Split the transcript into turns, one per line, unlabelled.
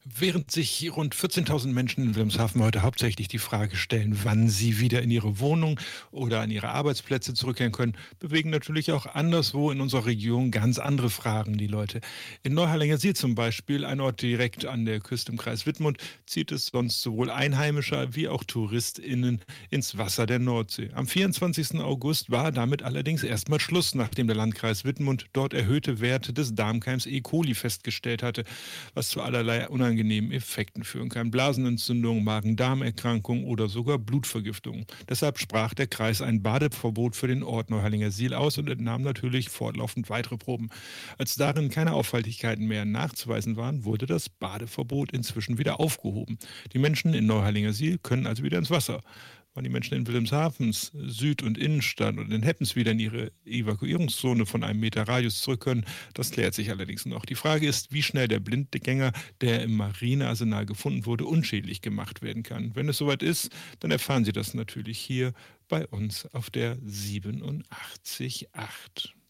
Während sich rund 14.000 Menschen in Wilhelmshaven heute hauptsächlich die Frage stellen, wann sie wieder in ihre Wohnung oder an ihre Arbeitsplätze zurückkehren können, bewegen natürlich auch anderswo in unserer Region ganz andere Fragen die Leute. In Neuharlingersiel zum Beispiel, ein Ort direkt an der Küste im Kreis Wittmund, zieht es sonst sowohl Einheimische wie auch TouristInnen ins Wasser der Nordsee. Am 24. August war damit allerdings erstmal Schluss, nachdem der Landkreis Wittmund dort erhöhte Werte des Darmkeims E. coli festgestellt hatte, was zu allerlei unangenehmen Effekten führen kann. Blasenentzündung, Magen-Darm-Erkrankung oder sogar Blutvergiftung. Deshalb sprach der Kreis ein Badeverbot für den Ort Neuharlingersiel aus und entnahm natürlich fortlaufend weitere Proben. Als darin keine Auffälligkeiten mehr nachzuweisen waren, wurde das Badeverbot inzwischen wieder aufgehoben. Die Menschen in Neuharlingersiel können also wieder ins Wasser. Wann die Menschen in Wilhelmshavens Süd- und Innenstadt und in Heppens wieder in ihre Evakuierungszone von einem Meter Radius zurück können, das klärt sich allerdings noch. Die Frage ist, wie schnell der Blindgänger, der im Marinearsenal gefunden wurde, unschädlich gemacht werden kann. Wenn es soweit ist, dann erfahren Sie das natürlich hier bei uns auf der 87.8.